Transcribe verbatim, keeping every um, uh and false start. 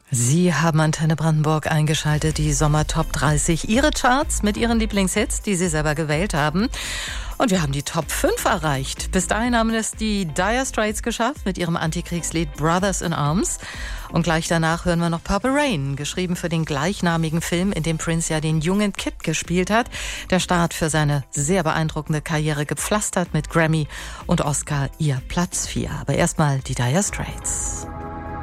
Sie haben Antenne Brandenburg eingeschaltet, die Sommer Top dreißig. Ihre Charts mit Ihren Lieblingshits, die Sie selber gewählt haben. Und wir haben die Top fünf erreicht. Bis dahin haben es die Dire Straits geschafft mit ihrem Antikriegslied Brothers in Arms. Und gleich danach hören wir noch Purple Rain, geschrieben für den gleichnamigen Film, in dem Prince ja den jungen Kid gespielt hat. Der Start für seine sehr beeindruckende Karriere, gepflastert mit Grammy und Oscar, ihr Platz vier. Aber erstmal die Dire Straits.